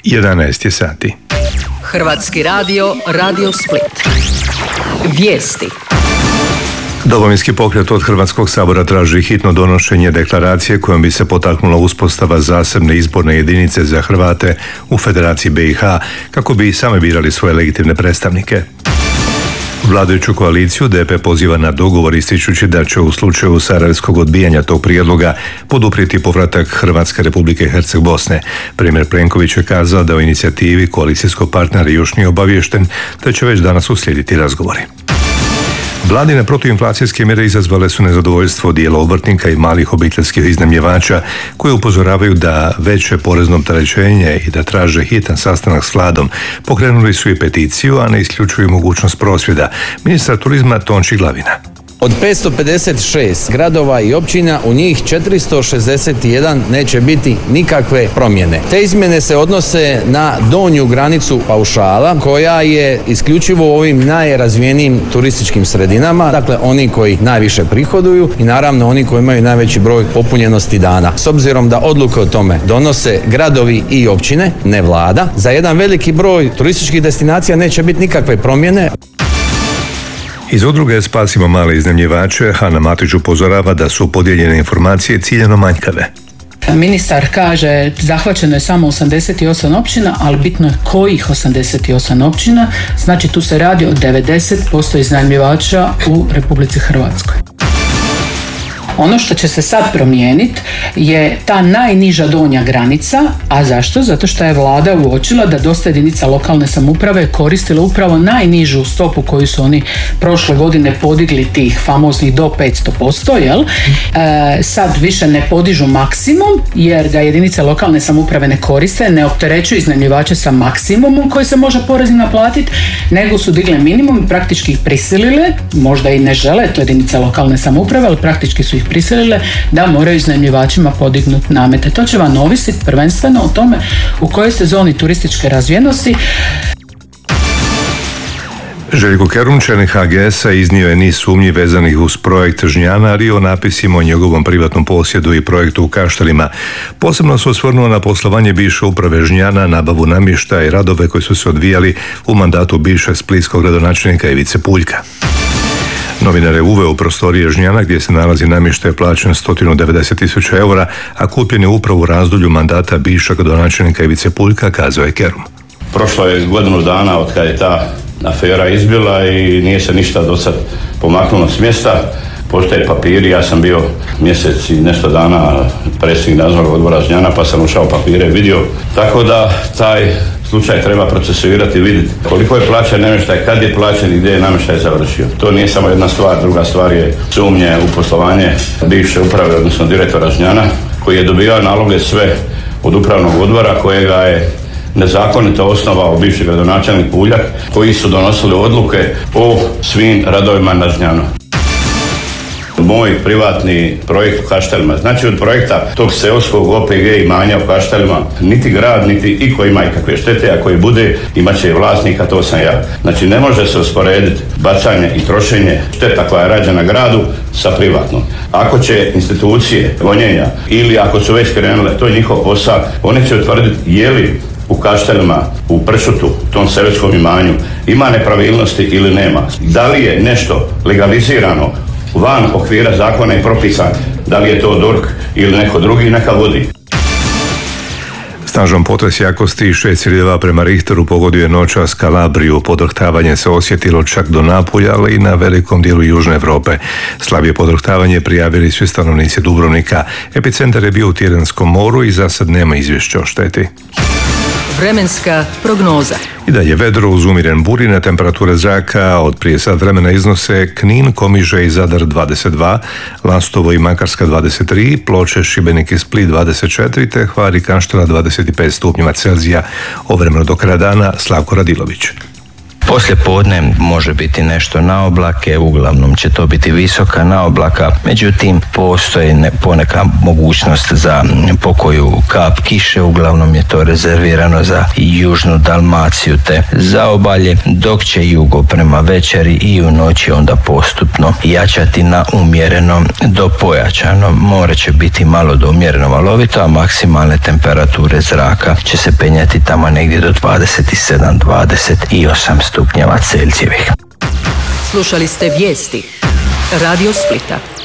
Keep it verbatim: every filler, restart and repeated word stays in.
jedanaest je sati. Hrvatski radio, Radio Split. Vijesti. Domovinski pokret od Hrvatskog sabora traži hitno donošenje deklaracije kojom bi se potaknula uspostava zasebne izborne jedinice za Hrvate u Federaciji B i H kako bi i sami birali svoje legitimne predstavnike. Vladajuću koaliciju D P poziva na dogovor ističući da će u slučaju sarajevskog odbijanja tog prijedloga poduprijeti povratak Hrvatske Republike Herceg Bosne. Premijer Plenković je kazao da o inicijativi koalicijskog partnera još nije obaviješten, te će već danas uslijediti razgovori. Vladine protuinflacijske mjere izazvale su nezadovoljstvo dijela obrtnika i malih obiteljskih iznajmljivača koji upozoravaju da veće porezno opterećenje i da traže hitan sastanak s vladom. Pokrenuli su i peticiju, a ne isključuju mogućnost prosvjeda. Ministar turizma Tonči Glavina. Od petsto pedeset šest gradova i općina u njih četiristo šezdeset jedan neće biti nikakve promjene. Te izmjene se odnose na donju granicu paušala koja je isključivo u ovim najrazvijenijim turističkim sredinama, dakle oni koji najviše prihoduju i naravno oni koji imaju najveći broj popunjenosti dana. S obzirom da odluke o tome donose gradovi i općine, ne vlada, za jedan veliki broj turističkih destinacija neće biti nikakve promjene. Iz udruge Spasimo male iznajmljivače Hana Matić upozorava da su podijeljene informacije ciljano manjkave. Ministar kaže zahvaćeno je samo osamdeset osam općina, ali bitno je kojih osamdeset osam općina, znači tu se radi o devedeset posto iznajmljivača u Republici Hrvatskoj. Ono što će se sad promijeniti je ta najniža donja granica, a zašto? Zato što je vlada uočila da dosta jedinica lokalne samouprave koristila upravo najnižu stopu koju su oni prošle godine podigli tih famoznih do petsto posto, jel? E, sad više ne podižu maksimum jer ga jedinice lokalne samouprave ne koriste, ne opterećuju iznajmljivače sa maksimumom koji se može porezno naplatiti, nego su digle minimum i praktički ih prisilile, možda i ne žele, to jedinice lokalne samouprave, ali praktički su ih prisilile da moraju iznajmljivačima podignuti namete. To će vam ovisiti prvenstveno o tome u kojoj ste zoni turističke razvijenosti. Željko Kerum, čelnik H G S-a, iznio je niz sumnji vezanih uz projekt Žnjana, ali i o napisima o njegovom privatnom posjedu i projektu u Kaštelima. Posebno se osvrnuo na poslovanje bivše uprave Žnjana, nabavu namještaja i radove koji su se odvijali u mandatu bivšeg splitskog gradonačelnika Ivice Puljka. Novinar je uveo u prostorije Žnjana gdje se nalazi namještaj plaćen sto devedeset tisuća eura, a kupljen je upravo u razdoblju mandata bivšeg gradonačelnika Ivice Puljka, kazao je Kerum. Prošlo je godinu dana od kada je ta afera izbila i nije se ništa do sad pomaknulo s mjesta. Postoje papiri, ja sam bio mjesec i nešto dana predsjednik nadzornog odbora Žnjana, pa sam ušao papire i vidio. Tako da taj slučaj treba procesuirati i vidjeti koliko je plaćen namještaj, kad je plaćen i gdje je namještaj završio. To nije samo jedna stvar, druga stvar je sumnje u poslovanje bivše uprave, odnosno direktora Žnjana, koji je dobivao naloge sve od upravnog odbora kojega je nezakonito osnovao bivši gradonačelnik Puljak, koji su donosili odluke o svim radovima na Žnjanu. Moj privatni projekt u Kaštelima, znači od projekta tog seoskog O P G imanja u Kaštelima, niti grad, niti iko ima ikakve štete, a koji bude imat će vlasnika, to sam ja. Znači ne može se usporediti bacanje i trošenje šteta koja je rađena gradu sa privatnom. Ako će institucije gonjenja ili ako su već krenule, to je njihov posao, one će utvrditi je li u Kaštelima, u Pršutu, tom seoskom imanju, ima nepravilnosti ili nema. Da li je nešto legalizirano van okvira zakona i propisa, da li je to D O R K ili neko drugi, neka vodi. Snažan potres jakosti šest zarez dva prema Richteru pogodio je noćas Kalabriju. Podrhtavanje se osjetilo čak do Napulja, ali i na velikom dijelu Južne Europe. Slabije podrhtavanje prijavili su stanovnici Dubrovnika. Epicentar je bio u Tiranskom moru i za sad nema izvješća o šteti. Vremenska prognoza. I dalje vedro uz umiren burine, temperature zraka od prije sat vremena iznose Knin, Komiže i Zadar dvadeset dva, Lastovo i Makarska dvadeset tri, Ploče, Šibenik i Split dvadeset četiri, te Hvar i Kaštela dvadeset pet stupnjeva Celzija. O vremenu do kraja dana Slavko Radilović. Poslije podne može biti nešto na oblake, uglavnom će to biti visoka na oblaka, međutim postoji ne, poneka mogućnost za pokoju kap kiše, uglavnom je to rezervirano za južnu Dalmaciju te zaobalje, dok će jugo prema večeri i u noći onda postupno jačati na umjereno do pojačano. More će biti malo do umjereno valovito, a maksimalne temperature zraka će se penjati tamo negdje do dvadeset sedam do dvadeset osam stupnjeva Celzijevih. Slušali ste vijesti Radio Splita.